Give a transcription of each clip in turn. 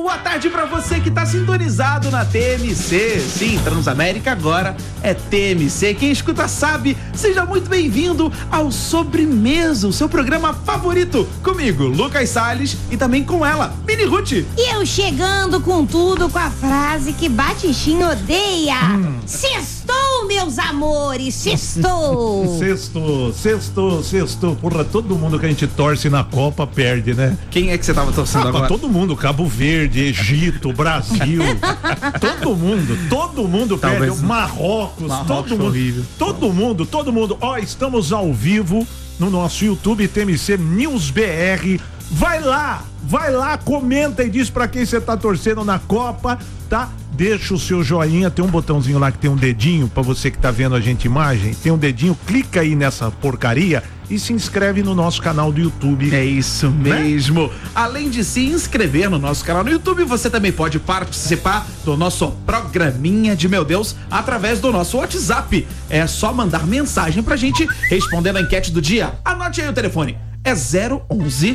boa tarde pra você que tá sintonizado na TMC. Sim, Transamérica agora é TMC. Quem escuta sabe. Seja muito bem-vindo ao Sobremesa, o seu programa favorito. Comigo, Lucas Salles, e também com ela, Mini Ruth. E eu chegando com tudo, com a frase que Batichinho odeia. Sextou, meus amores, sextou. Sextou. Porra, todo mundo que a gente torce na Copa perde, né? Quem é que você tava torcendo agora? Todo mundo, Cabo Verde, Egito, Brasil. todo mundo Talvez perde. Marrocos, todo mundo. horrível. Todo mundo. Ó, estamos ao vivo no nosso YouTube TMC News BR. Vai lá, comenta e diz pra quem você tá torcendo na Copa, tá? Deixa o seu joinha, tem um botãozinho lá que tem um dedinho, pra você que tá vendo a gente imagem, tem um dedinho, clica aí nessa porcaria e se inscreve no nosso canal do YouTube. É isso mesmo. Né? Além de se inscrever no nosso canal no YouTube, você também pode participar do nosso programinha de Meu Deus através do nosso WhatsApp. É só mandar mensagem pra gente respondendo a enquete do dia. Anote aí o telefone. É 011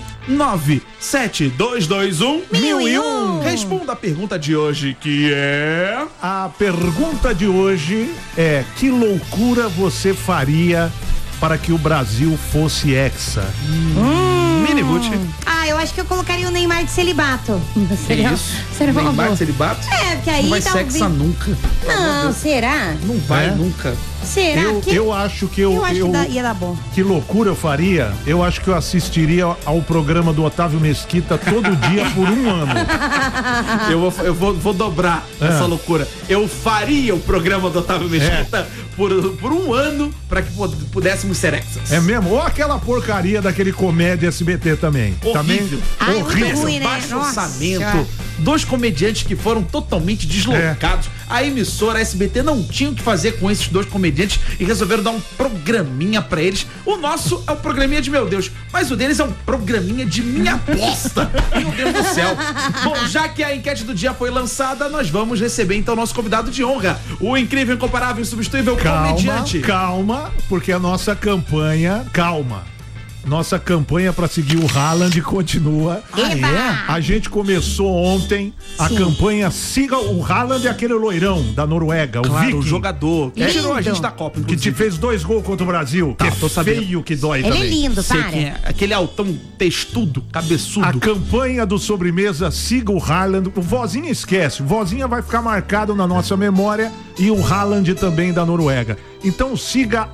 97221 1001. Responda a pergunta de hoje, que é... A pergunta de hoje é: que loucura você faria para que o Brasil fosse hexa? Mini Ruth. Eu acho que eu colocaria o Neymar de celibato. Seria isso? Seria uma Neymar boa. de celibato? Porque aí não vai talvez... sexa nunca. Não, será? Não vai nunca. Será? Eu acho que eu acho que ia dar bom. Que loucura eu faria? Eu acho que eu assistiria ao programa do Otávio Mesquita todo dia por um ano. Eu vou dobrar essa loucura. Eu faria o programa do Otávio Mesquita por um ano para que pudéssemos ser hexas. É mesmo? Ou aquela porcaria daquele comédia SBT também. Horrível. Horrível. Ruim, né? Baixo orçamento. Dois comediantes que foram totalmente deslocados. A emissora, a SBT, não tinha o que fazer com esses dois comediantes e resolveram dar um programinha pra eles. O nosso é um programinha de Meu Deus, mas o deles é um programinha de minha bosta. Meu Deus do céu. Bom, já que a enquete do dia foi lançada, nós vamos receber então o nosso convidado de honra, o incrível, incomparável, insubstituível comediante. Calma, porque a nossa campanha... Nossa campanha para seguir o Haaland continua. A gente começou ontem a campanha Siga o Haaland, aquele loirão da Noruega, o Viking, o jogador que tirou a gente da Copa, que te fez 2 gols contra o Brasil. Tá, que tô sabendo. Feio que dói Ele também. é lindo, Sei para. quem é. Aquele altão textudo, cabeçudo. A campanha do Sobremesa Siga o Haaland. O Vozinha esquece. O Vozinha vai ficar marcado na nossa memória e o Haaland também da Noruega. Então siga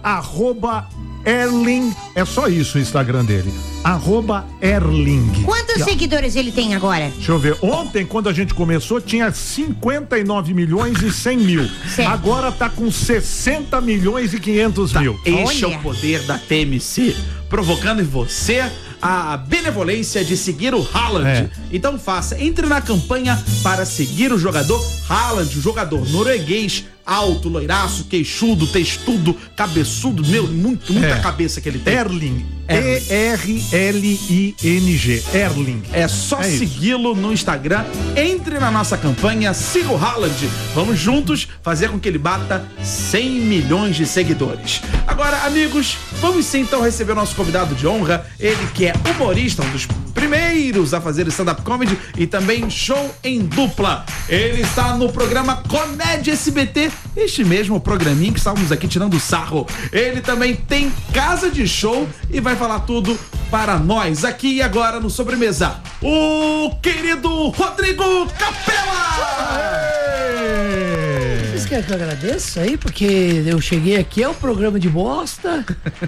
@Erling, é só isso o Instagram dele, @Erling. Quantos seguidores ele tem agora? Deixa eu ver, ontem quando a gente começou tinha 59 milhões e 100 mil, agora tá com 60 milhões e 500 mil. Este é o poder da TMC, provocando em você a benevolência de seguir o Haaland. Então entre na campanha para seguir o jogador Haaland, o jogador norueguês, alto, loiraço, queixudo, textudo, cabeçudo, muita cabeça que ele tem. Erling, ERLING, Erling. É só segui-lo no Instagram, entre na nossa campanha, siga o Haaland. Vamos juntos fazer com que ele bata 100 milhões de seguidores. Agora, amigos, vamos sim então receber o nosso convidado de honra, ele que é humorista, um dos primeiros a fazer stand-up comedy e também show em dupla. Ele está no programa Comédia SBT, este mesmo programinho que estávamos aqui tirando sarro. Ele também tem casa de show e vai falar tudo para nós aqui e agora no Sobremesa. O querido Rodrigo Capela! Vocês querem que eu agradeça aí? Porque eu cheguei aqui, é o programa de bosta,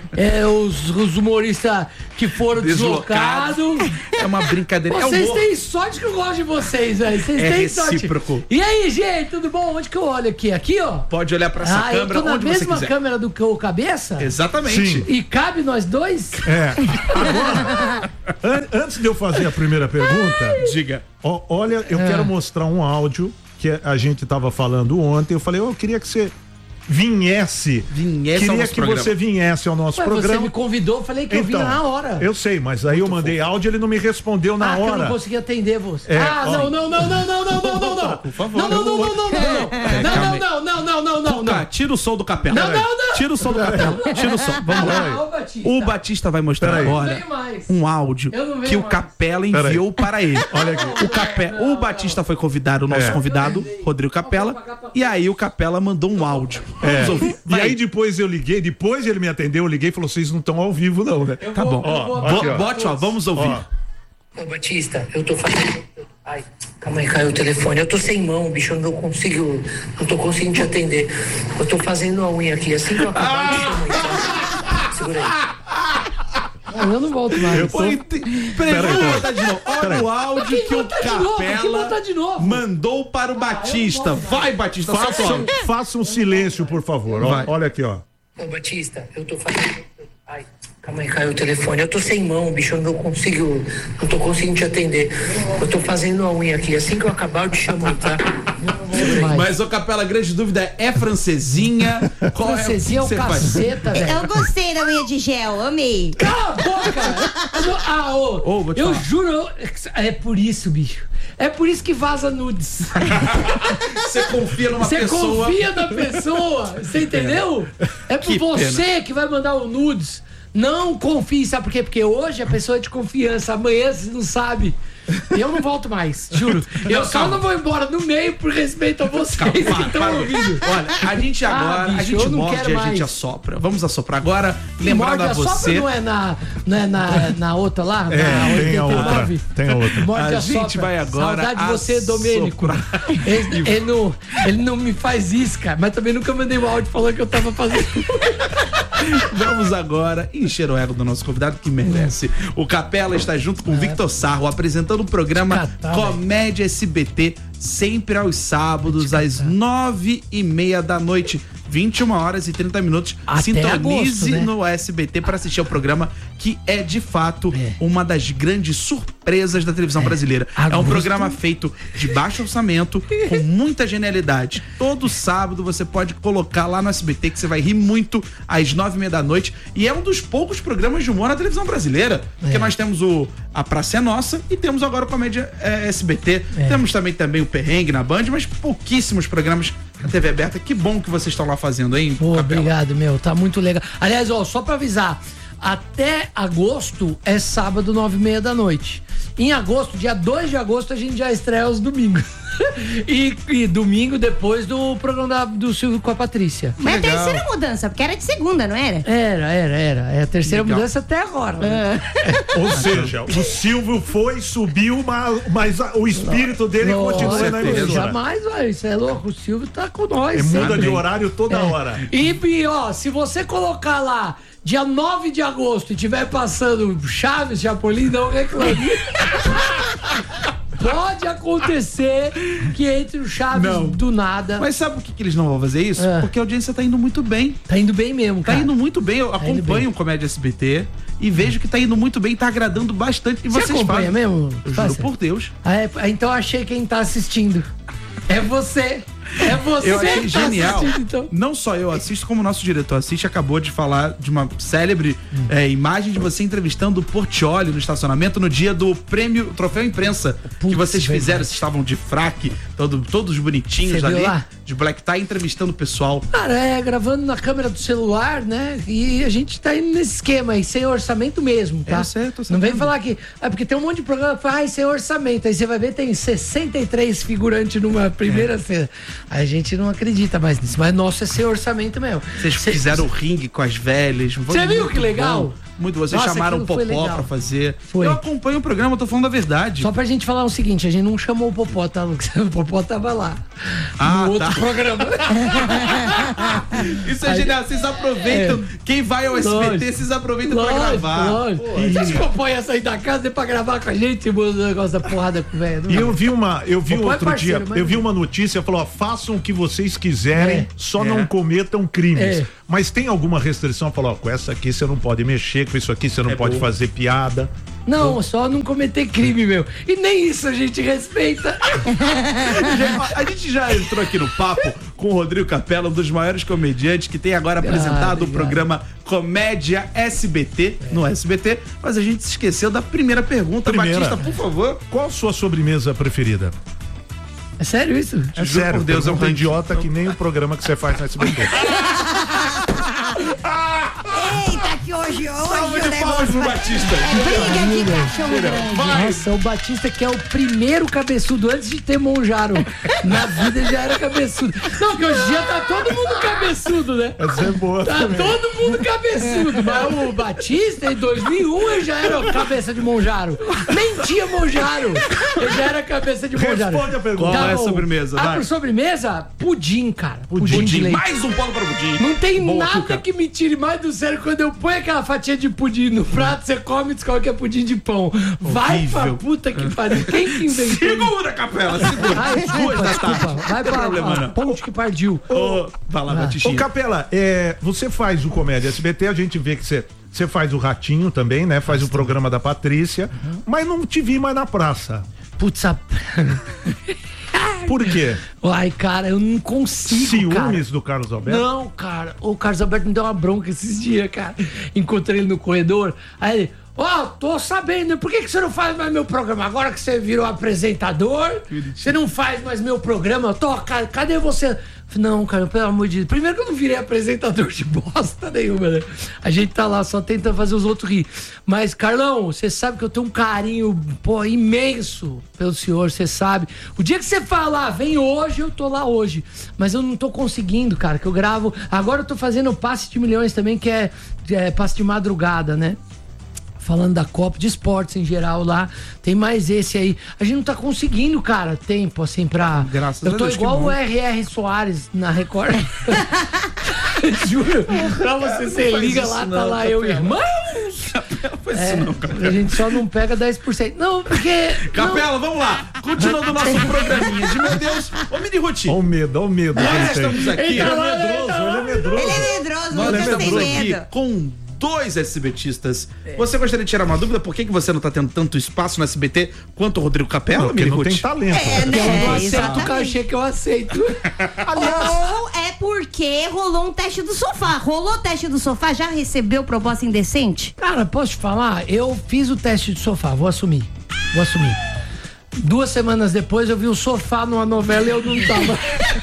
os humoristas que foram deslocados. É uma brincadeira. Vocês têm sorte que eu gosto de vocês, velho. Vocês têm recíproco. sorte. E aí, gente, tudo bom? Onde que eu olho aqui? Aqui, ó? Pode olhar pra essa câmera eu tô na onde você mesma quiser. câmera do que o cabeça? Exatamente. Sim. E cabe nós dois? Agora, antes de eu fazer a primeira pergunta, diga. Olha, eu quero mostrar um áudio que a gente tava falando ontem. Eu falei, eu queria que você viesse ao nosso programa. Você viesse ao nosso programa. Você me convidou, eu falei que eu vinha na hora. Eu sei, mas aí eu mandei áudio, ele não me respondeu na hora. Que eu não consegui atender você. Não. Por favor. Não. Tá, tira o som do Capela. Não. Tira o som do Capela. Tira o som. Vamos lá. O Batista vai mostrar agora um áudio que o Capela enviou para ele. Olha aqui. O Batista foi convidado, o nosso convidado, Rodrigo Capela, e aí o Capela mandou um áudio. Vamos ouvir. E aí depois eu liguei, depois ele me atendeu, eu liguei e falou, vocês não estão ao vivo não, né? Tá bom. Bote, vamos ouvir. Ô Batista, eu tô fazendo... Ai, calma aí, caiu o telefone. Eu tô sem mão, bicho, eu não tô conseguindo te atender. Eu tô fazendo a unha aqui, assim que eu acabar de chamar, tá? Segura aí. Eu não volto mais. Peraí, vamos botar de novo. Olha o áudio que o Capela mandou para o Batista. Vai, Batista, faça um silêncio, por favor. Olha aqui, ó. Ô Batista, eu tô fazendo... Ai, calma aí, caiu o telefone. Eu tô sem mão, bicho, eu não tô conseguindo te atender. Eu tô fazendo a unha aqui, assim que eu acabar eu te chamo, tá? Mas, ô Capela, a grande dúvida é francesinha? Francesinha é o caceta, velho. Eu gostei da unha de gel, amei. Cala a boca! Eu juro, é por isso, bicho. É por isso que vaza nudes. Você confia numa pessoa. Você confia na pessoa, você entendeu? É por você que vai mandar o nudes. Não confie, sabe por quê? Porque hoje a pessoa é de confiança, amanhã você não sabe. Eu não volto mais, juro. Eu só não vou embora no meio por respeito a vocês que estão ouvindo. Olha, a gente agora, a gente morde e a gente assopra. Vamos assoprar agora. Lembrando a você. Não é na outra lá? Na 89? Tem a outra. Morde a gente vai agora. Saudade de você, Domênico. Ele não me faz isso, cara. Mas também nunca mandei um áudio falando que eu tava fazendo. Vamos agora encher o ego do nosso convidado que merece. O Capela está junto com o Victor Sarro apresentando o programa Comédia SBT, sempre aos sábados, às 9h30 da noite. 21h30. Até Sintonize agosto, né? no SBT para assistir ao programa, que é de fato uma das grandes surpresas da televisão brasileira. É um programa feito de baixo orçamento, com muita genialidade. Todo sábado você pode colocar lá no SBT que você vai rir muito às 9h30 da noite. E é um dos poucos programas de humor na televisão brasileira. Porque nós temos A Praça é Nossa e temos agora o Comédia SBT. Temos também o Perrengue na Band, mas pouquíssimos programas na TV aberta. Que bom que vocês estão lá fazendo, hein? Obrigado, meu. Tá muito legal. Aliás, só pra avisar, até agosto é sábado, 9h30 da noite. Em agosto, dia 2 de agosto, a gente já estreia os domingos. E domingo depois do programa do Silvio com a Patrícia. Mas legal. A terceira mudança, porque era de segunda, não era? Era. É a terceira mudança até agora. Ou seja, o Silvio subiu, mas o espírito dele continua na emissora. Jamais, velho. Isso é louco. O Silvio tá com nós. Muda de horário toda hora. E, se você colocar lá dia 9 de agosto e tiver passando Chaves, Chapolin, não reclame. Pode acontecer que entre o Chaves do nada. Mas sabe por que eles não vão fazer isso? Porque a audiência tá indo muito bem. Tá indo bem mesmo, cara. Tá indo muito bem. Eu acompanho o Comédia SBT e vejo que tá indo muito bem, tá agradando bastante. E vocês acompanha mesmo? Eu juro por Deus. Então achei quem tá assistindo. É você. É você. Eu achei genial. Então. Não só eu assisto, como o nosso diretor assiste. Acabou de falar de uma célebre imagem de você entrevistando o Portiolli no estacionamento no dia do prêmio Troféu Imprensa. Que vocês fizeram. Vocês estavam de fraque, todos bonitinhos ali, de black tie, entrevistando o pessoal. Cara, gravando na câmera do celular, né? E a gente tá indo nesse esquema aí, sem orçamento mesmo, tá? Certo. Não vem falar que... porque tem um monte de programa que fala, sem orçamento. Aí você vai ver, tem 63 figurantes numa primeira cena. Aí a gente não acredita mais nisso. Mas nosso é sem orçamento mesmo. Vocês fizeram o ringue com as velhas. Você viu que legal? Bom. Muito, vocês chamaram o Popó pra fazer. Foi. Eu acompanho o programa, eu tô falando a verdade. Só pra gente falar o seguinte, a gente não chamou o Popó, tá, Lucas? O Popó tava lá. No outro programa. Isso é genial, vocês aproveitam. Quem vai ao SBT, vocês aproveitam pra gravar. Vocês compõem a sair da casa pra gravar com a gente, o negócio da porrada com o velho. E eu vi outro dia, eu vi uma notícia, falou, façam o que vocês quiserem, só não cometam crimes. Mas tem alguma restrição? Falou, com essa aqui você não pode mexer, com isso aqui você não pode fazer piada. Não, só não cometer crime, meu. E nem isso a gente respeita. A gente já entrou aqui no papo com o Rodrigo Capela, um dos maiores comediantes que tem agora apresentado o programa Comédia SBT, no SBT, mas a gente se esqueceu da primeira pergunta. Batista, por favor. Qual a sua sobremesa preferida? É sério isso? É sério, por Deus, é um pergunta idiota que nem o programa que você faz no SBT. Eita, que hoje Salve o de palmas pro Batista. briga de cachorro grande. Nossa, o Batista que é o primeiro cabeçudo antes de ter Monjaro. Na vida ele já era cabeçudo. Não, que hoje em dia tá todo mundo cabeçudo, né? Essa é boa Tá também. todo mundo cabeçudo. Mas o Batista, em 2001, ele já era cabeça de Monjaro. Nem tinha Monjaro. Ele já era cabeça de Monjaro. Responde a pergunta. Qual é a bom. sobremesa? Ah, Vai. por sobremesa? Pudim, cara. Pudim de Pudim. leite. Mais um ponto para o pudim. Não tem Boa, nada Tuca. que me tire mais do sério quando eu ponho aquela fatia de pudim no prato, você come e descobre que é pudim de pão. Vai pra Horrível. puta que pariu. Quem que inventou isso? Segura, Capela, segura. Ai, Duas da desculpa. tarde. Vai Não tem problema, pra não. ponte que partiu. Vai lá, Ô, Batistinha. Capela, você faz o Comédia SBT, a gente vê que você faz o Ratinho também, né? Faz o programa da Patrícia, mas não te vi mais na praça. Putz, Por quê? ai, cara, eu não consigo, cara. Ciúmes do Carlos Alberto? Não, cara, o Carlos Alberto me deu uma bronca esses dias, cara. Encontrei ele no corredor, aí ele, tô sabendo, por que você não faz mais meu programa? Agora que você virou apresentador, você não faz mais meu programa? Cadê você? Não, cara, pelo amor de Deus. Primeiro que eu não virei apresentador de bosta nenhuma, né? A gente tá lá só tentando fazer os outros rir. Mas, Carlão, você sabe que eu tenho um carinho, imenso pelo senhor, você sabe. O dia que você falar, vem hoje, eu tô lá hoje. Mas eu não tô conseguindo, cara, que eu gravo. Agora eu tô fazendo Passe de Milhões também, que é passe de madrugada, né? Falando da Copa, de esportes em geral lá. Tem mais esse aí. A gente não tá conseguindo, cara, tempo assim pra. Graças eu a tô Deus, que igual bom. o R.R. Soares na Record. Juro. Pra você faz liga isso lá, não, tá lá eu, Capela. irmãos. Faz isso não, Capela. A gente só não pega 10%. Não, porque. Capela, vamos lá. Continuando o nosso programinha de meu Deus. Ô, Mini Ruti. Olha o medo, olha o medo. que Nós ele tem. estamos aqui. Ele é medroso, ele é medroso. Ele é medroso, Nós não estamos tem aqui medo. com 2 SBTistas. Você gostaria de tirar uma dúvida? Por que você não tá tendo tanto espaço no SBT quanto o Rodrigo Capela, Porque Mini não tem Ruti? talento. É, né? Eu não aceito o Exatamente. cachê que eu aceito. Ou é porque rolou um teste do sofá. Rolou o teste do sofá, já recebeu proposta indecente? Cara, posso te falar? Eu fiz o teste de sofá, vou assumir. 2 semanas depois eu vi o sofá numa novela e eu não tava.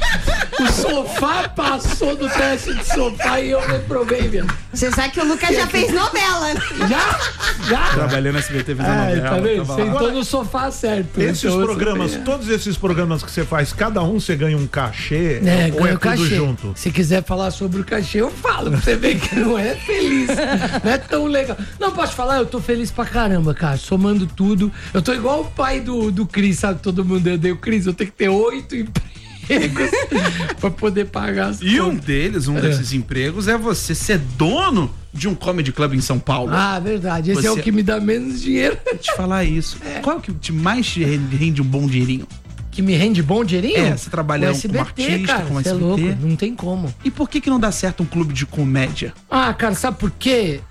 O sofá passou do teste de sofá e eu reprovei mesmo. Você sabe que o Lucas já fez novela. Já? Trabalhei no SBT, fiz a novela. Tá vendo? tava lá. Sentou no sofá certo. Esses Então, programas, todos esses programas que você faz, cada um você ganha um cachê ou ganha é o tudo cachê. junto? Se quiser falar sobre o cachê, eu falo. Pra você ver que não é feliz. Não é tão legal. Não, posso falar, eu tô feliz pra caramba, cara. Somando tudo. Eu tô igual o pai do Cris, sabe? Todo mundo odeia o Cris. Eu tenho que ter 8 empregos pra poder pagar as E um contas. deles, desses empregos, é você ser dono de um comedy club em São Paulo. Ah, verdade. Esse é Você- o que me dá menos dinheiro. Vou te falar isso. Qual é o que mais te rende um bom dinheirinho? Que me rende bom dinheirinho? É, você trabalha O como SBT, artista, cara, como você é SBT. louco, não tem como. E por que não dá certo um clube de comédia? Ah, cara, sabe por quê?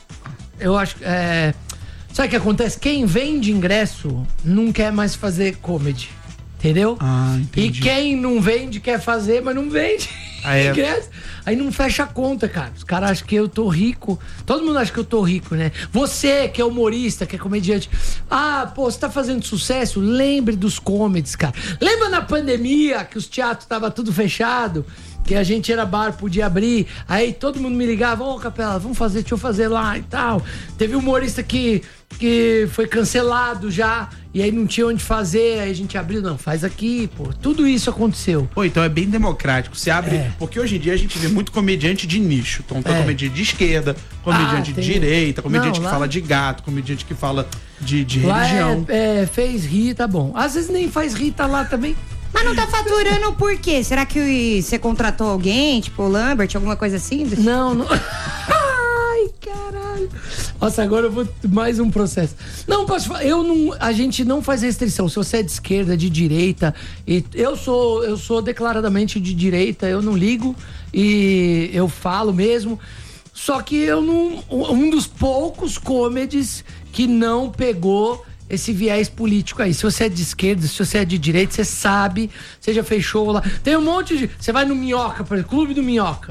Eu acho que. Sabe o que acontece? Quem vende ingresso não quer mais fazer comedy. Entendeu? Ah, E entendi. quem não vende quer fazer, mas não vende. Ah, é? ingresso. Aí não fecha a conta, cara. Os caras acham que eu tô rico. Todo mundo acha que eu tô rico, né? Você que é humorista, que é comediante. Ah, pô, você tá fazendo sucesso? Lembre dos comedies, cara. Lembra na pandemia que os teatros tava tudo fechado? Que a gente era bar, podia abrir. Aí todo mundo me ligava, ô Capela, deixa eu fazer lá e tal. Teve humorista que foi cancelado já, e aí não tinha onde fazer, aí a gente abriu, não, faz aqui, pô. Tudo isso aconteceu. Pô, então é bem democrático. Você abre. É. Porque hoje em dia a gente vê muito comediante de nicho. Então tem comediante de esquerda, comediante Ah, de tem- direita, comediante Não, que lá- fala de gato, comediante que fala de Lá religião. fez rir, tá bom. Às vezes nem faz rir, tá lá também. Mas não tá faturando por quê? Será que você contratou alguém, tipo o Lambert, alguma coisa assim? Não. Ai, caralho. Nossa, agora eu vou mais um processo. Não, posso falar, a gente não faz restrição. Se você é de esquerda, de direita, e eu sou declaradamente de direita, eu não ligo e eu falo mesmo. Só que eu não, um dos poucos comedies que não pegou esse viés político aí. Se você é de esquerda, se você é de direita, você sabe, você já fez show lá. Tem um monte de... Você vai no Minhoca, por exemplo, Clube do Minhoca.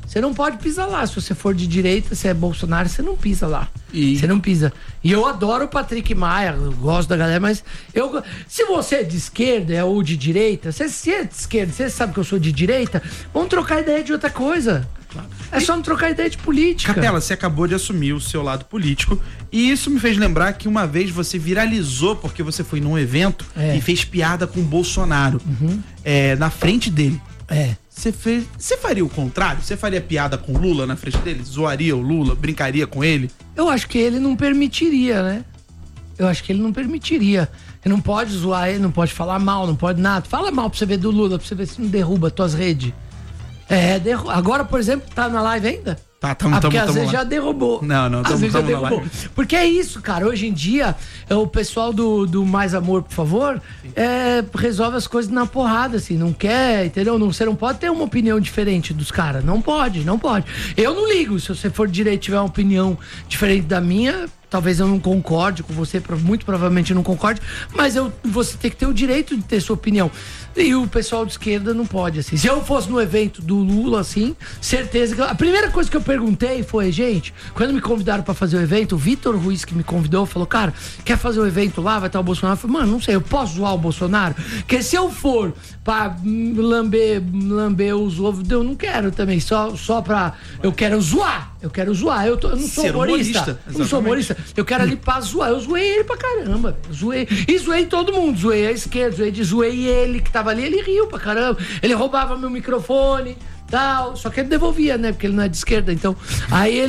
Você não pode pisar lá. Se você for de direita, se é Bolsonaro, você não pisa lá. Você não pisa. E eu adoro o Patrick Maia, eu gosto da galera, mas se você é de esquerda ou de direita, se é de esquerda, você sabe que eu sou de direita, vamos trocar ideia de outra coisa. Claro. É só não trocar ideia de política. Capela, você acabou de assumir o seu lado político e isso me fez lembrar que uma vez você viralizou porque você foi num evento e fez piada com o Bolsonaro na frente dele. Você faria o contrário? Você faria piada com o Lula na frente dele? Zoaria o Lula? Brincaria com ele? Eu acho que ele não permitiria, né? Ele não pode zoar ele, não pode falar mal, não pode nada. Fala mal pra você ver do Lula, pra você ver se não derruba tuas redes. Agora, por exemplo, tá na live ainda? Porque às vezes já derrubou. Não, às vezes já derrubou. Porque é isso, cara. Hoje em dia, o pessoal do Mais Amor, por favor, resolve as coisas na porrada, assim. Não quer, entendeu? Você não pode ter uma opinião diferente dos caras. Não pode. Eu não ligo. Se você for de direito e tiver uma opinião diferente da minha, talvez eu não concorde com você, muito provavelmente eu não concorde, mas você tem que ter o direito de ter sua opinião. E o pessoal de esquerda não pode, assim. Se eu fosse no evento do Lula, assim, certeza que... A primeira coisa que eu perguntei foi, gente, quando me convidaram pra fazer o evento, o Vitor Ruiz, que me convidou, falou, cara, quer fazer o evento lá, vai estar o Bolsonaro? Eu falei, mano, não sei, eu posso zoar o Bolsonaro? Porque se eu for pra lamber os ovos, eu não quero também, só pra... Eu quero zoar. Eu não sou humorista. Eu não sou humorista. Eu quero ali pra zoar. Eu zoei ele pra caramba. Zoei todo mundo. Zoei a esquerda, zoei ele que tava ali. Ele riu pra caramba. Ele roubava meu microfone, tal. Só que ele devolvia, né? Porque ele não é de esquerda. Então, aí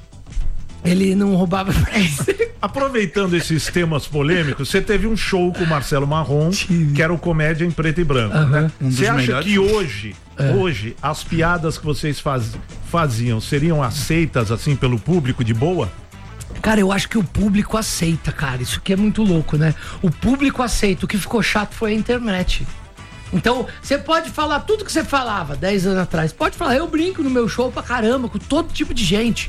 ele não roubava. Aproveitando esses temas polêmicos, você teve um show com o Marcelo Marrom, que era o Comédia em Preto e Branco, né? Você acha que hoje as piadas que vocês faziam seriam aceitas assim pelo público de boa? Cara, eu acho que o público aceita, cara. Isso aqui é muito louco, né? O público aceita. O que ficou chato foi a internet. Então, você pode falar tudo que você falava 10 anos atrás. Pode falar, eu brinco no meu show pra caramba, com todo tipo de gente.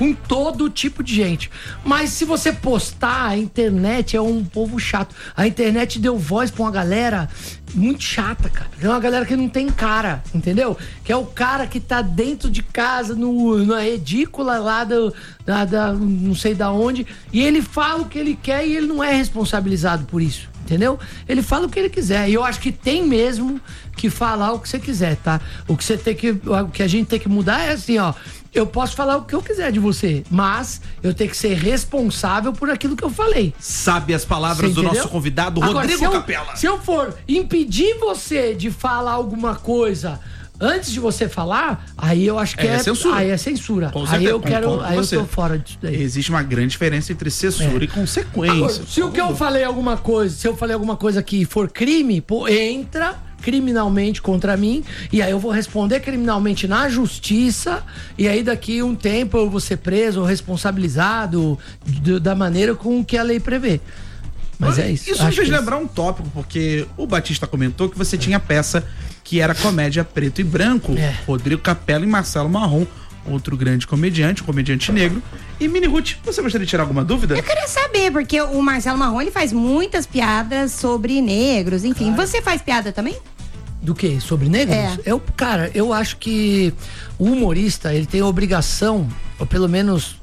Mas se você postar, a internet é um povo chato. A internet deu voz pra uma galera muito chata, cara. É uma galera que não tem cara, entendeu? Que é o cara que tá dentro de casa, na edícula lá não sei da onde, e ele fala o que ele quer e ele não é responsabilizado por isso. Entendeu? Ele fala o que ele quiser. E eu acho que tem mesmo que falar o que você quiser, tá? O que a gente tem que mudar é assim, ó. Eu posso falar o que eu quiser de você, mas eu tenho que ser responsável por aquilo que eu falei. Sabe as palavras do nosso convidado, Rodrigo Capela. Se eu for impedir você de falar alguma coisa antes de você falar, aí eu acho que é censura. Aí é censura. Aí eu tô fora disso daí. Existe uma grande diferença entre censura e consequência. Agora, se eu falei alguma coisa que for crime, entra criminalmente contra mim, e aí eu vou responder criminalmente na justiça, e aí daqui um tempo eu vou ser preso ou responsabilizado da maneira com que a lei prevê. Mas é isso. Isso me fez lembrar um tópico, porque o Batista comentou que você tinha peça que era comédia preto e branco, Rodrigo Capela e Marcelo Marrom, outro grande comediante, um comediante negro. E Mini Ruth, você gostaria de tirar alguma dúvida? Eu queria saber, porque o Marcelo Marrom, ele faz muitas piadas sobre negros, enfim. Claro. Você faz piada também? Do quê? Sobre negros? Eu acho que o humorista, ele tem a obrigação, ou pelo menos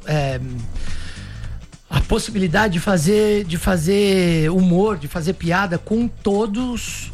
a possibilidade de fazer humor, de fazer piada com todos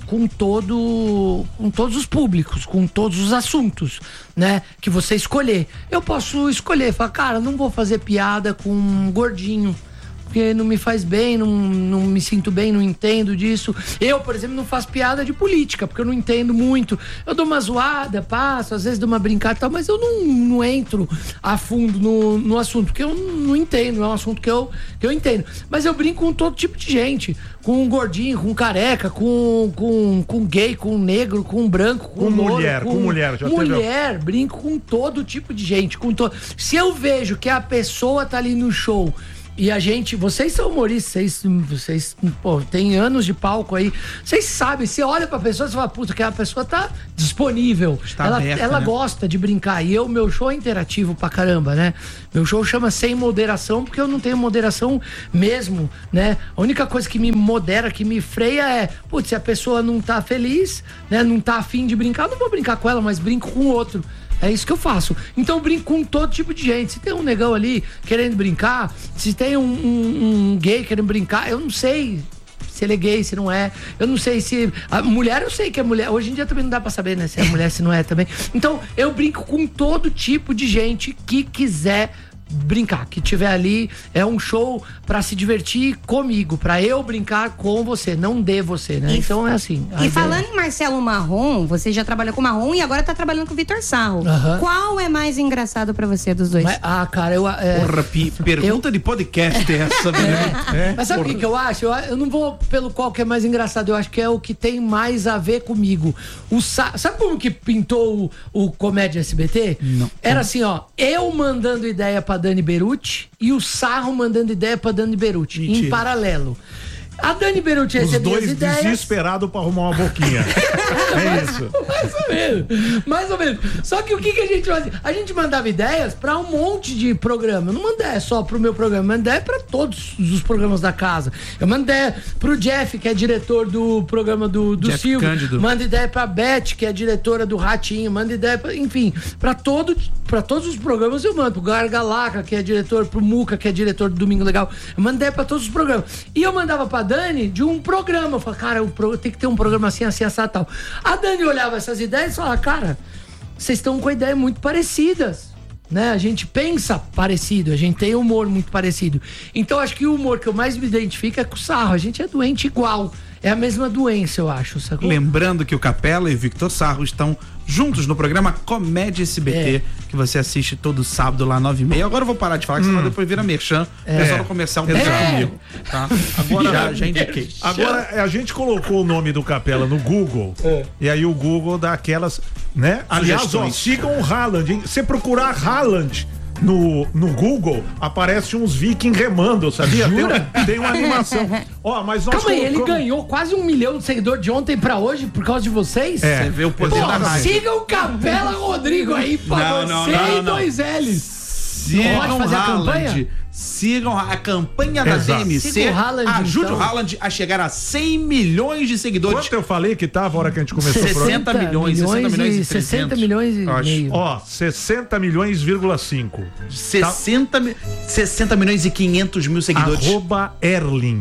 os públicos, com todos os assuntos, né? Que você escolher. Eu posso escolher, falar, cara, não vou fazer piada com um gordinho, porque não me faz bem, não me sinto bem, não entendo disso. Eu, por exemplo, não faço piada de política, porque eu não entendo muito. Eu dou uma zoada, passo, às vezes dou uma brincada e tal, mas eu não entro a fundo no assunto, porque eu não entendo, é um assunto que eu entendo. Mas eu brinco com todo tipo de gente, com um gordinho, com um careca, com gay, com negro, com branco, com louro, mulher, brinco com todo tipo de gente. Se eu vejo que a pessoa tá ali no show e a gente, vocês são humoristas, vocês têm anos de palco aí, vocês sabem, você olha pra pessoa e fala, puta, que a pessoa tá disponível, ela gosta de brincar, e meu show é interativo pra caramba, né? Meu show chama Sem Moderação, porque eu não tenho moderação mesmo, né? A única coisa que me modera, que me freia é, putz, se a pessoa não tá feliz, né, não tá afim de brincar, eu não vou brincar com ela, mas brinco com o outro. É isso que eu faço. Então eu brinco com todo tipo de gente. Se tem um negão ali querendo brincar, se tem um gay querendo brincar, eu não sei se ele é gay, se não é. Eu não sei se... A mulher, eu sei que é mulher. Hoje em dia também não dá pra saber, né? Se é mulher, se não é também. Então, eu brinco com todo tipo de gente que quiser brincar, que tiver ali. É um show pra se divertir comigo, pra eu brincar com você, não de você, né? Então é assim. E falando em Marcelo Marrom, você já trabalhou com o Marrom e agora tá trabalhando com o Vitor Sarro. Qual é mais engraçado pra você dos dois? Cara, eu... Porra, pergunta de podcast é essa, né? Mas sabe o que eu acho? Eu não vou pelo qual que é mais engraçado, eu acho que é o que tem mais a ver comigo. Sabe como que pintou o Comédia SBT? Não. Era assim, ó, eu mandando ideia pra Dani Beruti e o Sarro mandando ideia pra Dani Beruti, em paralelo. A Dani Beruti recebia as ideias. Os dois desesperados pra arrumar uma boquinha. É isso. Mais ou menos. Só que o que a gente fazia? A gente mandava ideias pra um monte de programa. Eu não mandei só pro meu programa, eu mandei pra todos os programas da casa. Eu mandei pro Jeff, que é diretor do programa do Silvio. Cândido. Manda ideia pra Beth, que é diretora do Ratinho. Manda ideia pra, enfim, pra todos os programas eu mando. Pro Gargalaca, que é diretor, pro Muca, que é diretor do Domingo Legal. Eu mando ideia pra todos os programas. E eu mandava pra Dani de um programa. Eu falei, cara, tem que ter um programa assim, assado, tal. A Dani olhava essas ideias e falava, cara, vocês estão com ideias muito parecidas, né? A gente pensa parecido, a gente tem humor muito parecido. Então acho que o humor que eu mais me identifico é com o Sarro. A gente é doente igual. É a mesma doença, eu acho, sacou? Lembrando que o Capela e o Victor Sarro estão juntos no programa Comédia SBT, que você assiste todo sábado lá 9h30. Agora eu vou parar de falar, que senão depois vira merchan. O pessoal do comercial deixa comigo. Tá? Agora já indiquei. Agora a gente colocou o nome do Capela no Google e aí o Google dá aquelas, né? Aliás, sigam o Haaland, hein? Se procurar Haaland no Google, aparece uns vikings remando, sabia? Tem uma animação. Mas nós Calma aí, ele ganhou quase 1 milhão de seguidores de ontem pra hoje por causa de vocês? Você vê o poder da rádio. Siga o Capela Rodrigo aí, pra você e 2 L's. Sigam o Haaland. Sigam a campanha da DMC. Ajude o Haaland a chegar a 100 milhões de seguidores. Quanto eu falei que tava a hora que a gente começou o programa? 60 milhões e 60 milhões e meio. 60 milhões,5. 60 milhões e 500 mil seguidores. @Erling.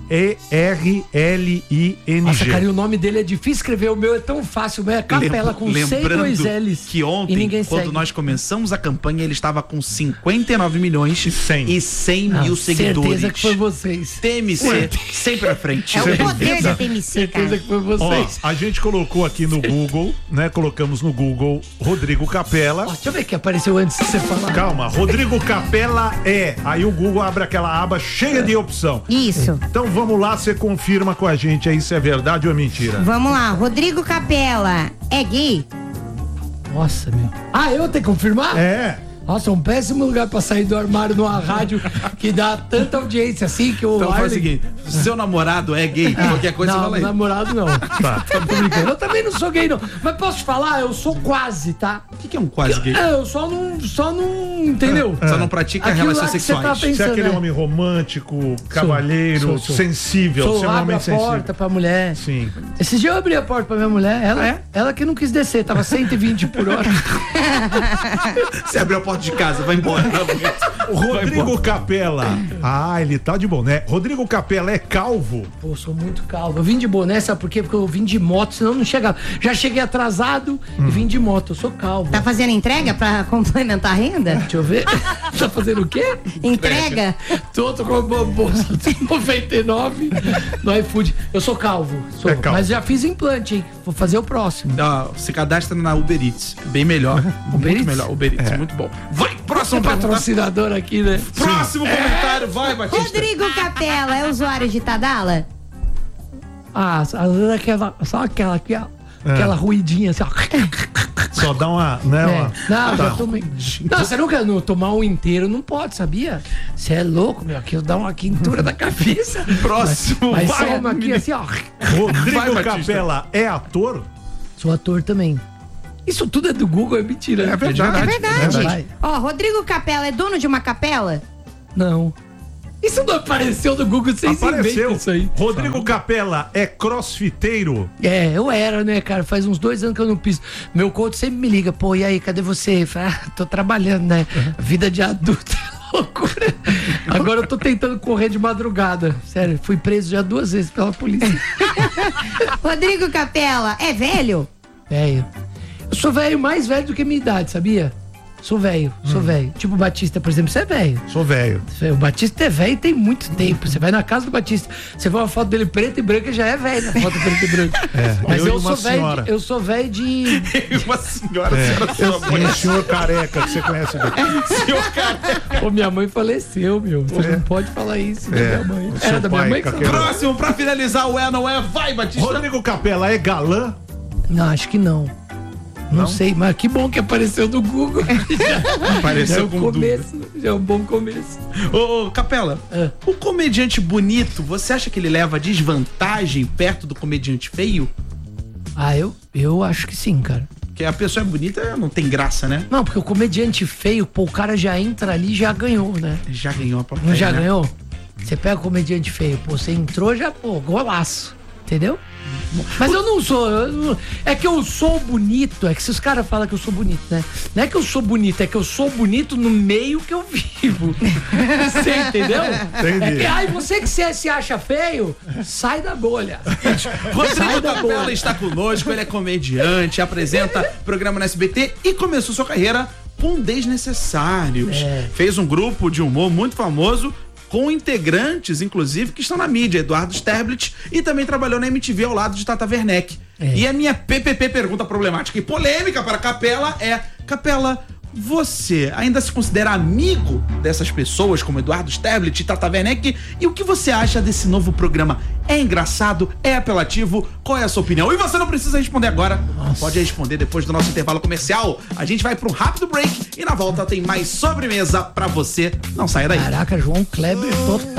ERLING. Nossa, cara, e o nome dele é difícil escrever. O meu é tão fácil. O meu é Capela com C e 2 L's. Que ontem, quando nós começamos a campanha, ele estava com 59 milhões e 100 mil seguidores. Certeza que foi vocês. TMC, sempre à frente. É o poder da TMC, cara. Certeza que foi vocês. A gente colocou aqui no Google, né? Colocamos no Google Rodrigo Capela. Deixa eu ver que apareceu antes de você falar. Calma, Rodrigo Capela Aí o Google abre aquela aba cheia de opção. Isso. Então vamos lá, você confirma com a gente aí se é verdade ou é mentira. Vamos lá, Rodrigo Capela é gay? Nossa, meu. Eu tenho que confirmar? É. Nossa, é um péssimo lugar pra sair do armário numa rádio que dá tanta audiência assim que o Então faz o seguinte, seu namorado é gay, qualquer coisa você fala aí. Não, namorado não. Tá brincando. Eu também não sou gay, não. Mas posso te falar, eu sou quase, tá? O que é um quase gay? Eu só não, entendeu? Só não pratica relações sexuais. Você é aquele homem romântico, cavalheiro, sensível. Você é um homem sensível. Abre a porta pra mulher. Sim. Esse dia eu abri a porta pra minha mulher, ela que não quis descer, tava 120 por hora. Você abriu a porta de casa, vai embora. Rodrigo Capela. Ele tá de boné. Rodrigo Capela é calvo? Pô, sou muito calvo. Eu vim de boné, sabe por quê? Porque eu vim de moto, senão eu não chegava. Já cheguei atrasado e vim de moto. Eu sou calvo. Tá fazendo entrega pra complementar a renda? Deixa eu ver. Tá fazendo o quê? Entrega? Tô com uma bolsa de 99 no iFood. Eu sou calvo. Calvo. Mas já fiz implante, hein? Vou fazer o próximo. Se cadastra na Uber Eats. Bem melhor. Muito melhor. Uber Eats, muito bom. Vai, próximo patrocinador aqui, né? Próximo comentário, vai, Batista. Rodrigo Capela é usuário de Tadala? Só aquela aqui, ó. Aquela ruidinha assim, ó. Só dá uma, né? Não, já tomei. Não, você nunca tomar um inteiro, não pode, sabia? Você é louco, meu. Aqui eu dou uma quintura da cabeça. Próximo, mas vai, toma aqui assim, ó. Rodrigo Capela é ator? Sou ator também. Isso tudo é do Google, é mentira. É verdade. É verdade. Rodrigo Capela é dono de uma capela? Não. Isso não apareceu no Google, vocês Apareceu. inventam isso aí. Rodrigo Capela é crossfiteiro. É, eu era, né, cara? Faz uns 2 anos que eu não piso. Meu coach sempre me liga, pô, e aí, cadê você? Fala, tô trabalhando, né? Vida de adulto é loucura. Agora eu tô tentando correr de madrugada. Sério, fui preso já 2 vezes pela polícia. Rodrigo Capela, é velho? Velho. Eu sou velho, mais velho do que a minha idade, sabia? Sou velho, sou velho. Tipo o Batista, por exemplo, você é velho. Sou velho. O Batista é velho tem muito tempo. Você vai na casa do Batista, você vê uma foto dele preta e branca, já é velho na foto preta e branca. Mas eu sou velho. Eu sou velho de. Uma senhora, Tem o senhor careca que você conhece dele. senhor careca. Pô, minha mãe faleceu, meu. Você não pode falar isso da minha mãe. O seu Era da minha pai, mãe que Caquera. Próximo, pra finalizar o É Não É, vai, Batista. Rodrigo Capela é galã? Não, acho que não. Não sei, mas que bom que apareceu no Google. Apareceu já é um com começo, já é um bom começo. Ô, Capela, o comediante bonito, você acha que ele leva desvantagem perto do comediante feio? Ah, eu acho que sim, cara. Porque a pessoa é bonita, não tem graça, né? Não, porque o comediante feio, pô, o cara já entra ali e já ganhou, né? Já ganhou a plateia, Não já né? ganhou? Você pega o comediante feio, pô, você entrou já, pô, golaço. Entendeu? Mas eu não sou. É que eu sou bonito. É que se os caras falam que eu sou bonito, né? Não é que eu sou bonito, é que eu sou bonito no meio que eu vivo. Você entendeu? Entendi. É que aí você que se acha feio, sai da bolha. Rodrigo Sai da Capela bolha. está conosco, ele é comediante, apresenta programa no SBT e começou sua carreira com Desnecessários. Fez um grupo de humor muito famoso, com integrantes, inclusive, que estão na mídia, Eduardo Sterblit, e também trabalhou na MTV ao lado de Tata Werneck. E a minha PPP pergunta problemática e polêmica para Capela é: Capela, você ainda se considera amigo dessas pessoas como Eduardo Sterblit e Tata Werneck? E o que você acha desse novo programa? É engraçado? É apelativo? Qual é a sua opinião? E você não precisa responder agora. Pode responder depois do nosso intervalo comercial. A gente vai para um rápido break e na volta tem mais sobremesa pra você. Não saia daí. Caraca, João Kleber total.